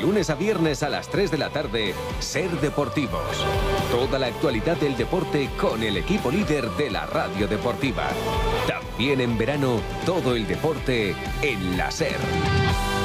lunes a viernes a las 3 de la tarde, Ser Deportivos. Toda la actualidad del deporte con el equipo líder de la radio deportiva. También en verano, todo el deporte en la SER.